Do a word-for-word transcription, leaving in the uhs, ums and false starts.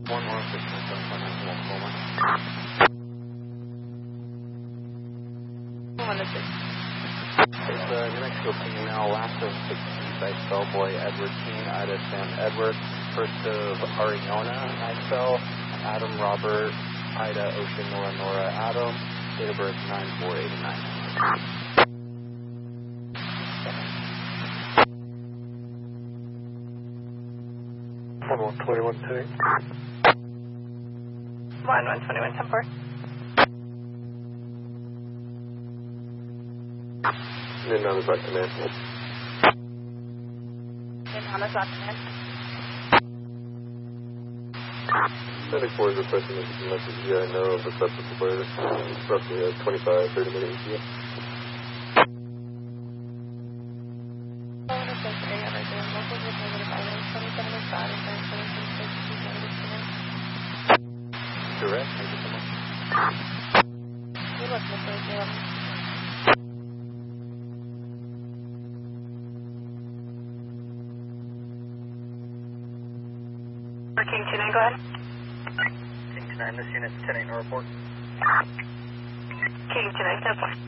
One more six one seven five nine one Oklahoma. One to six. It's uh, New Mexico female, last of sixteen, Nice Bellboy, Edward King, Ida Sam Edward, first of Ariona, Nice Bell, Adam Robert, Ida Ocean Nora Nora Adam, date of birth nine four eighty-nine. one one twenty-one ten. one one twenty-one ten four. Midnight is back to man. Midnight is back to man. Medic four is requesting a message here. I know of a substance player. It's roughly a twenty-five, thirty minute E T A. Direct, thank you so much. You look missing, Caleb. King two nine, go ahead. King two nine, this unit's ten eight, no report. King two nine, ten four.